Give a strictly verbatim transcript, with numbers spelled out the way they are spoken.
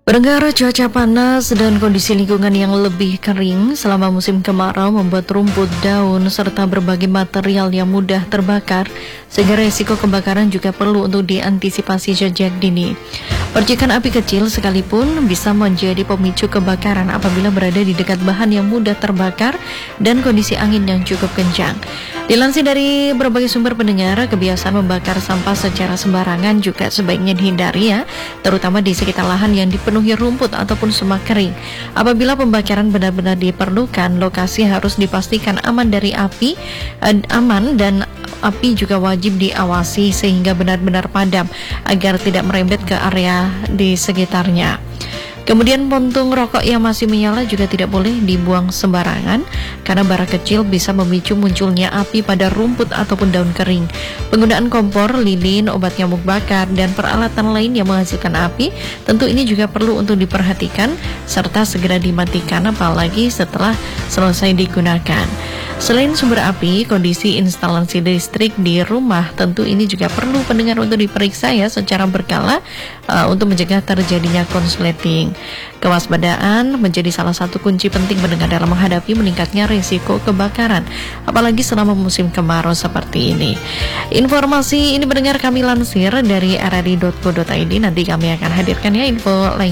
Pendengar, cuaca panas dan kondisi lingkungan yang lebih kering selama musim kemarau membuat rumput, daun, serta berbagai material yang mudah terbakar, sehingga resiko kebakaran juga perlu untuk diantisipasi sejak dini. Percikan api kecil sekalipun bisa menjadi pemicu kebakaran apabila berada di dekat bahan yang mudah terbakar dan kondisi angin yang cukup kencang. Dilansir dari berbagai sumber pendengar, kebiasaan membakar sampah secara sembarangan juga sebaiknya dihindari ya, terutama di sekitar lahan yang dipenuhi rumput ataupun semak kering. Apabila pembakaran benar-benar diperlukan, lokasi harus dipastikan aman dari api, aman dan api juga wajib diawasi sehingga benar-benar padam agar tidak merembet ke area di sekitarnya. Kemudian puntung rokok yang masih menyala juga tidak boleh dibuang sembarangan karena bara kecil bisa memicu munculnya api pada rumput ataupun daun kering. Penggunaan kompor, lilin, obat nyamuk bakar, dan peralatan lain yang menghasilkan api tentu ini juga perlu untuk diperhatikan serta segera dimatikan apalagi setelah selesai digunakan. Selain sumber api, kondisi instalasi listrik di rumah tentu ini juga perlu pendengar untuk diperiksa ya secara berkala uh, untuk mencegah terjadinya konsleting. Kewaspadaan menjadi salah satu kunci penting pendengar dalam menghadapi meningkatnya risiko kebakaran, apalagi selama musim kemarau seperti ini. Informasi ini pendengar kami lansir dari r r i dot co dot i d. Nanti kami akan hadirkan ya info lain.